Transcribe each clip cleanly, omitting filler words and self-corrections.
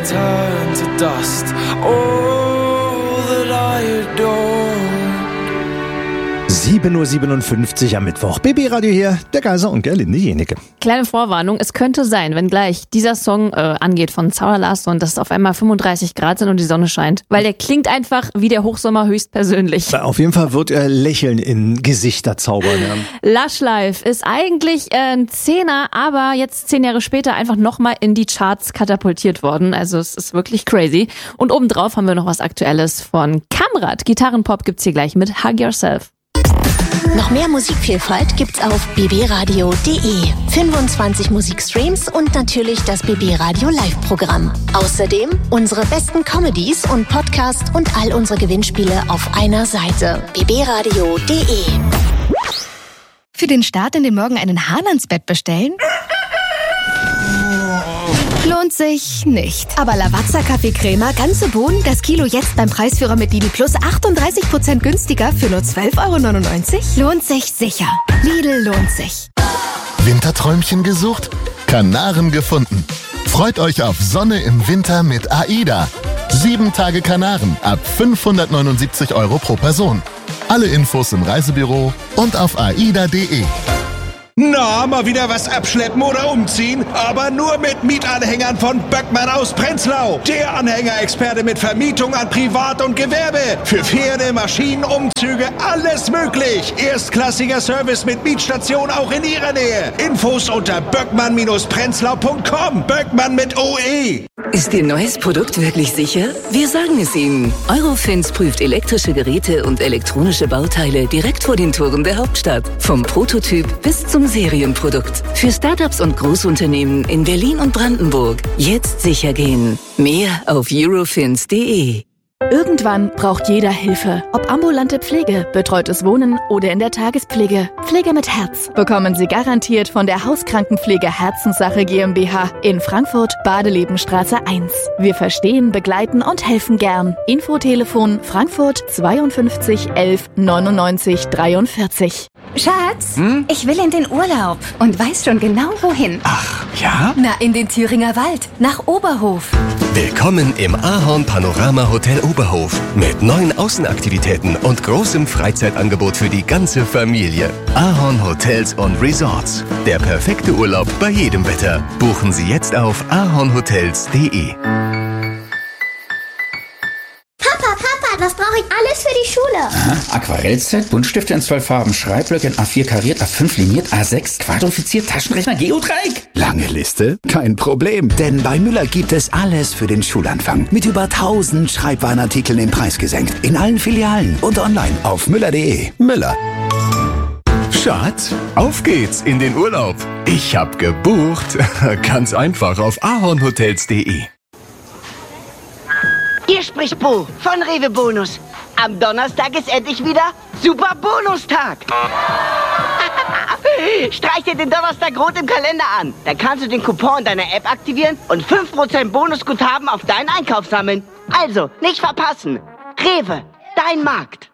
turn to dust. All that I adore. 7:57 Uhr am Mittwoch. BB Radio hier, der Kaiser und Gerlinde Jenecke. Kleine Vorwarnung, es könnte sein, wenn gleich dieser Song angeht von Zara Larsson, dass es auf einmal 35 Grad sind und die Sonne scheint. Weil der klingt einfach wie der Hochsommer höchstpersönlich. Auf jeden Fall wird er Lächeln in Gesichter zaubern. Ja. Lush Life ist eigentlich ein Zehner, aber jetzt 10 Jahre später einfach nochmal in die Charts katapultiert worden. Also es ist wirklich crazy. Und obendrauf haben wir noch was Aktuelles von Kamrat. Gitarrenpop gibt's hier gleich mit Hug Yourself. Noch mehr Musikvielfalt gibt's auf bbradio.de. 25 Musikstreams und natürlich das BB Radio Live-Programm. Außerdem unsere besten Comedies und Podcasts und all unsere Gewinnspiele auf einer Seite. bbradio.de. Für den Start in den Morgen einen Hahn ans Bett bestellen? Lohnt sich nicht. Aber Lavazza Kaffeecrema, ganze Bohnen, das Kilo jetzt beim Preisführer mit Lidl Plus 38% günstiger für nur 12,99 €? Lohnt sich sicher. Lidl lohnt sich. Winterträumchen gesucht? Kanaren gefunden. Freut euch auf Sonne im Winter mit AIDA. 7 Tage Kanaren ab 579 € pro Person. Alle Infos im Reisebüro und auf aida.de. Na, mal wieder was abschleppen oder umziehen? Aber nur mit Mietanhängern von Böckmann aus Prenzlau. Der Anhängerexperte mit Vermietung an Privat und Gewerbe. Für Pferde, Maschinen, Umzüge, alles möglich. Erstklassiger Service mit Mietstation auch in Ihrer Nähe. Infos unter böckmann-prenzlau.com. Böckmann mit OE. Ist Ihr neues Produkt wirklich sicher? Wir sagen es Ihnen. Eurofins prüft elektrische Geräte und elektronische Bauteile direkt vor den Toren der Hauptstadt. Vom Prototyp bis zum Serienprodukt. Für Startups und Großunternehmen in Berlin und Brandenburg. Jetzt sicher gehen. Mehr auf eurofins.de. Irgendwann braucht jeder Hilfe. Ob ambulante Pflege, betreutes Wohnen oder in der Tagespflege. Pflege mit Herz bekommen Sie garantiert von der Hauskrankenpflege Herzenssache GmbH in Frankfurt, Badelebenstraße 1. Wir verstehen, begleiten und helfen gern. Infotelefon Frankfurt 52 11 99 43. Schatz, ich will in den Urlaub und weiß schon genau wohin. Ach, ja? Na, in den Thüringer Wald, nach Oberhof. Willkommen im Ahorn Panorama Hotel Oberhof mit neuen Außenaktivitäten und großem Freizeitangebot für die ganze Familie. Ahorn Hotels und Resorts. Der perfekte Urlaub bei jedem Wetter. Buchen Sie jetzt auf ahornhotels.de. Was brauche ich alles für die Schule? Aha, Aquarellset, Buntstifte in 12 Farben, Schreibblöcke in A4 kariert, A5 liniert, A6 quadrifiziert, Taschenrechner, Geodreieck. Lange Liste? Kein Problem, denn bei Müller gibt es alles für den Schulanfang. Mit über 1000 Schreibwarenartikeln im Preis gesenkt. In allen Filialen und online auf müller.de. Müller. Schatz, auf geht's in den Urlaub. Ich hab gebucht. Ganz einfach auf ahornhotels.de. Hier spricht Bo von Rewe Bonus. Am Donnerstag ist endlich wieder Super Bonustag. Streich dir den Donnerstag rot im Kalender an. Dann kannst du den Coupon deiner App aktivieren und 5% Bonusguthaben auf deinen Einkauf sammeln. Also, nicht verpassen. Rewe, dein Markt.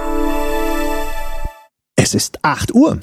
Es ist 8 Uhr.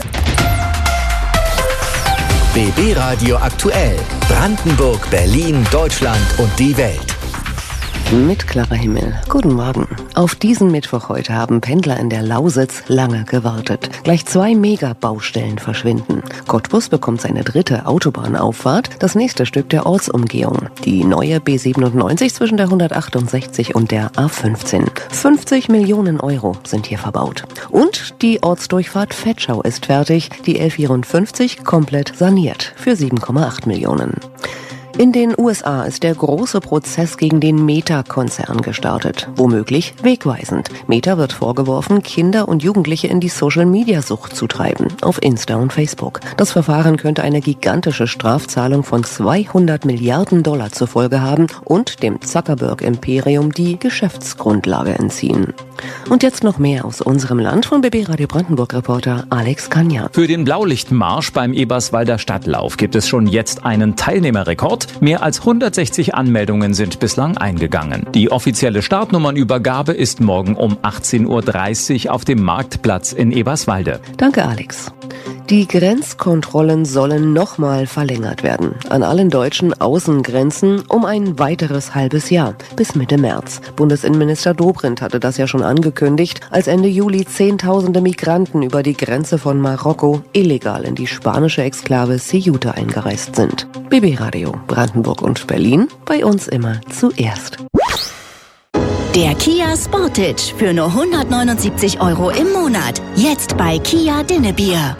BB Radio aktuell. Brandenburg, Berlin, Deutschland und die Welt. Mit klarer Himmel. Guten Morgen. Auf diesen Mittwoch heute haben Pendler in der Lausitz lange gewartet. Gleich 2 Megabaustellen verschwinden. Cottbus bekommt seine 3. Autobahnauffahrt, das nächste Stück der Ortsumgehung. Die neue B97 zwischen der 168 und der A15. 50 Millionen Euro sind hier verbaut. Und die Ortsdurchfahrt Vetschau ist fertig, die L54 komplett saniert für 7,8 Millionen. In den USA ist der große Prozess gegen den Meta-Konzern gestartet. Womöglich wegweisend. Meta wird vorgeworfen, Kinder und Jugendliche in die Social-Media-Sucht zu treiben. Auf Insta und Facebook. Das Verfahren könnte eine gigantische Strafzahlung von $200 Milliarden zur Folge haben und dem Zuckerberg-Imperium die Geschäftsgrundlage entziehen. Und jetzt noch mehr aus unserem Land von BB Radio Brandenburg-Reporter Alex Kania. Für den Blaulichtmarsch beim Eberswalder Stadtlauf gibt es schon jetzt einen Teilnehmerrekord. Start. Mehr als 160 Anmeldungen sind bislang eingegangen. Die offizielle Startnummernübergabe ist morgen um 18:30 Uhr auf dem Marktplatz in Eberswalde. Danke, Alex. Die Grenzkontrollen sollen nochmal verlängert werden. An allen deutschen Außengrenzen um ein weiteres halbes Jahr, bis Mitte März. Bundesinnenminister Dobrindt hatte das ja schon angekündigt, als Ende Juli Zehntausende Migranten über die Grenze von Marokko illegal in die spanische Exklave Ceuta eingereist sind. BB Radio, Brandenburg und Berlin, bei uns immer zuerst. Der Kia Sportage für nur 179 € im Monat. Jetzt bei Kia Dinnebier.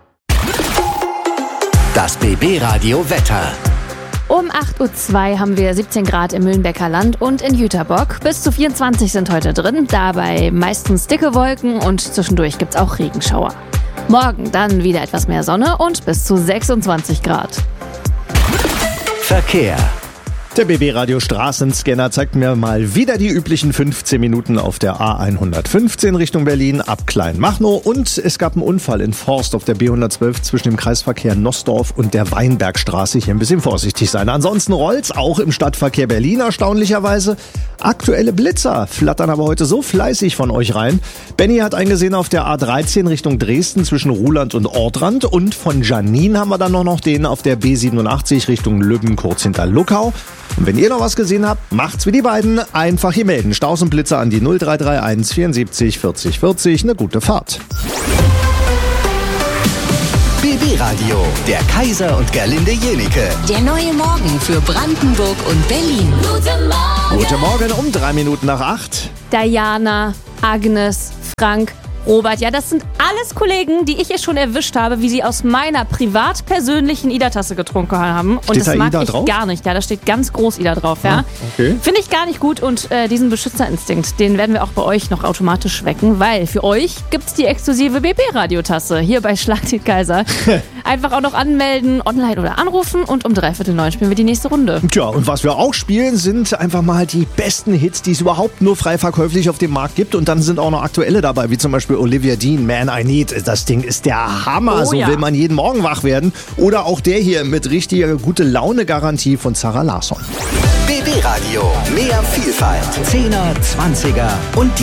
Das BB Radio Wetter. Um 8:02 Uhr haben wir 17 Grad im Mühlenbecker Land und in Jüterbock. Bis zu 24 sind heute drin, dabei meistens dicke Wolken und zwischendurch gibt's auch Regenschauer. Morgen dann wieder etwas mehr Sonne und bis zu 26 Grad. Verkehr. Der BB-Radio Straßenscanner zeigt mir mal wieder die üblichen 15 Minuten auf der A115 Richtung Berlin ab Kleinmachnow. Und es gab einen Unfall in Forst auf der B112 zwischen dem Kreisverkehr Nossdorf und der Weinbergstraße. Hier ein bisschen vorsichtig sein. Ansonsten rollt's auch im Stadtverkehr Berlin erstaunlicherweise. Aktuelle Blitzer flattern aber heute so fleißig von euch rein. Benny hat eingesehen auf der A13 Richtung Dresden zwischen Ruhland und Ortrand. Und von Janine haben wir dann noch den auf der B87 Richtung Lübben kurz hinter Luckau. Und wenn ihr noch was gesehen habt, macht's wie die beiden. Einfach hier melden. Staus und Blitzer an die 0331 74 40 40. Eine gute Fahrt. BB Radio, der Kaiser und Gerlinde Jenike. Der neue Morgen für Brandenburg und Berlin. Guten Morgen. Guten Morgen um 3 Minuten nach 8. Diana, Agnes, Frank, Robert, ja, das sind alles Kollegen, die ich hier schon erwischt habe, wie sie aus meiner privat-persönlichen Ida-Tasse getrunken haben. Und Steht das da mag Ida ich drauf? gar nicht. Ja, da steht ganz groß Ida drauf, ja. Ah, okay. Finde ich gar nicht gut und diesen Beschützerinstinkt, den werden wir auch bei euch noch automatisch wecken, weil für euch gibt's die exklusive BB-Radio-Tasse hier bei Schlag den Kaiser. Einfach auch noch anmelden, online oder anrufen und um 8:45 spielen wir die nächste Runde. Tja, und was wir auch spielen, sind einfach mal die besten Hits, die es überhaupt nur frei verkäuflich auf dem Markt gibt. Und dann sind auch noch aktuelle dabei, wie zum Beispiel Olivia Dean, Man I Need. Das Ding ist der Hammer, so will man jeden Morgen wach werden. Oder auch der hier mit richtiger gute Laune-Garantie von Sarah Larsson. BB Radio, mehr Vielfalt. 10er, 20er und